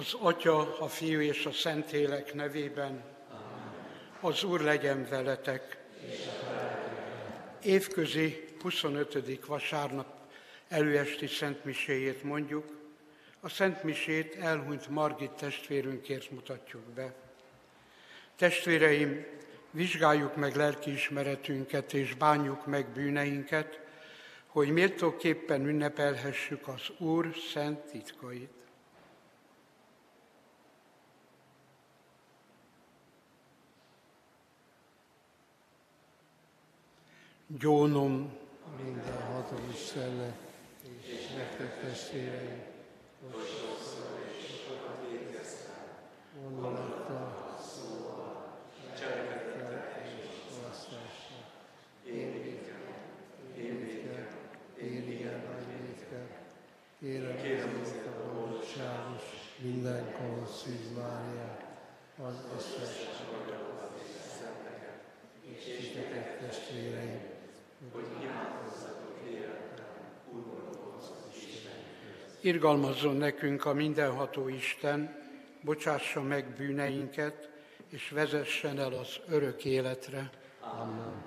Az Atya, a Fiú és a Szentlélek nevében. Az Úr legyen veletek. Évközi 25. vasárnap előesti szentmiséjét mondjuk. A szentmisét elhunyt Margit testvérünkért mutatjuk be. Testvéreim, vizsgáljuk meg lelkiismeretünket és bánjuk meg bűneinket, hogy méltóképpen ünnepelhessük az Úr szent titkait. Gyónom mindenható Istennek és nektek testvéreim, hogy sokszor és sokat védkeztem, gondolattal, szóval, cselekedettel és mulasztással. Én védkem, igen, nagy védkem. Kérem azért a boldogságos, minden konszűz Máriát, az összes magadat és szenteket, és titeket testvéreim, hogy imádkozzatok életben, Úrhoz, Istenhez. Irgalmazzon nekünk a mindenható Isten, bocsássa meg bűneinket, és vezessen el az örök életre. Amen.